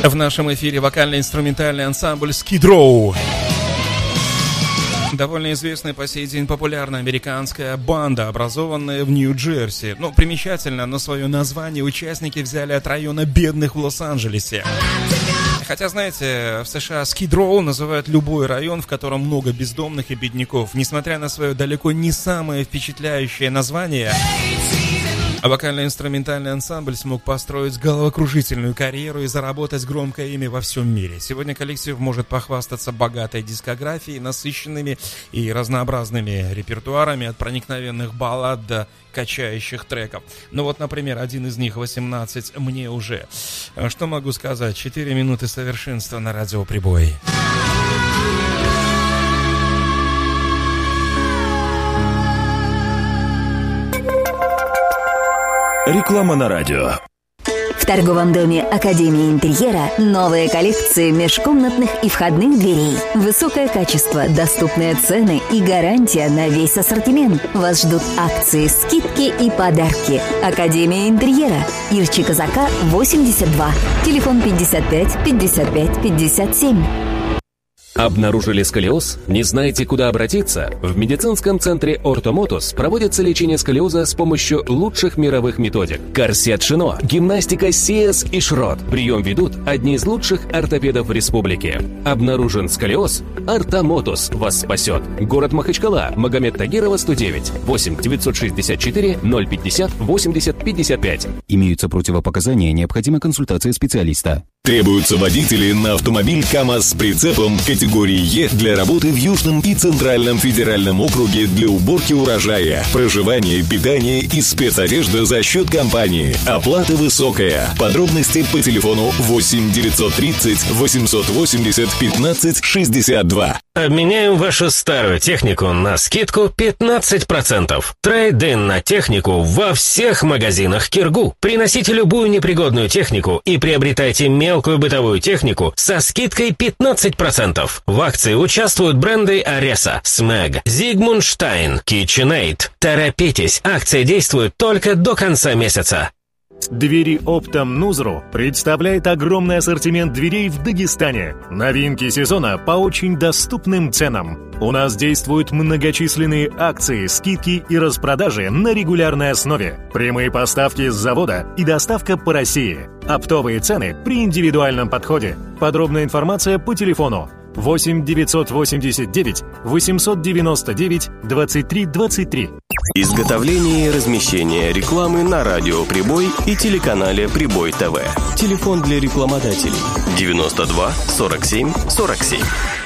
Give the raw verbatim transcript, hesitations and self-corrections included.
В нашем эфире вокально-инструментальный ансамбль Skid Row. Довольно известная по сей день популярная американская банда, образованная в Нью-Джерси. Ну, примечательно, но свое название участники взяли от района бедных в Лос-Анджелесе. Хотя, знаете, в США Skid Row называют любой район, в котором много бездомных и бедняков. Несмотря на свое далеко не самое впечатляющее название, вокально-инструментальный ансамбль смог построить головокружительную карьеру и заработать громкое имя во всем мире. Сегодня коллектив может похвастаться богатой дискографией, насыщенными и разнообразными репертуарами, от проникновенных баллад до качающих треков. Ну вот, например, один из них «восемнадцать мне уже». Что могу сказать? Четыре минуты совершенства на радио «Прибой». Реклама на радио. В торговом доме Академии интерьера новые коллекции межкомнатных и входных дверей. Высокое качество, доступные цены и гарантия на весь ассортимент. Вас ждут акции, скидки и подарки. Академия интерьера. Ирчи Казака, восемьдесят два. Телефон пятьдесят пять пятьдесят пять пятьдесят семь. Обнаружили сколиоз? Не знаете, куда обратиться? В медицинском центре Ортомотус проводится лечение сколиоза с помощью лучших мировых методик. Корсет Шино, гимнастика Сиэс и Шрот. Прием ведут одни из лучших ортопедов в республике. Обнаружен сколиоз? Ортомотус вас спасет. Город Махачкала, Магомед Тагирова, сто девять. восемь девятьсот шестьдесят четыре ноль пятьдесят восемьдесят пятьдесят пять. Имеются противопоказания, необходима консультация специалиста. Требуются водители на автомобиль КАМАЗ с прицепом категории Е для работы в Южном и Центральном федеральном округе для уборки урожая, проживания, питания и спецодежды за счет компании. Оплата высокая. Подробности по телефону восемь девятьсот тридцать восемьсот восемьдесят пятнадцать шестьдесят два. Обменяем вашу старую технику на скидку пятнадцать процентов. Трейд-ин на технику во всех магазинах Киргу. Приносите любую непригодную технику и приобретайте мелкую бытовую технику со скидкой пятнадцать процентов. В акции участвуют бренды Ареса, Смэг, Зигмундштайн, KitchenAid. Торопитесь, акция действует только до конца месяца. Двери Оптом Нузру представляет огромный ассортимент дверей в Дагестане. Новинки сезона по очень доступным ценам. У нас действуют многочисленные акции, скидки и распродажи на регулярной основе. Прямые поставки с завода и доставка по России. Оптовые цены при индивидуальном подходе. Подробная информация по телефону восемь девятьсот восемьдесят девять восемьсот девяносто девять двадцать три двадцать три. Изготовление и размещение рекламы на радио «Прибой» и телеканале «Прибой ТВ». Телефон для рекламодателей девяносто два сорок семь сорок семь.